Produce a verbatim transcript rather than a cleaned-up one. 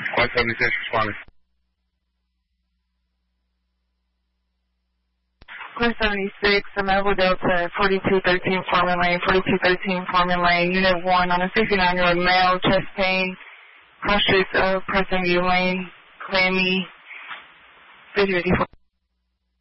one seventy-six responding. one seventy-six, Amenable Delta, forty-two thirteen Foreman Lane, forty-two thirteen Foreman Lane, Unit one on a sixty-nine-year-old male, chest pain, cross streets of Preston View Lane, Clammy, fifty-four.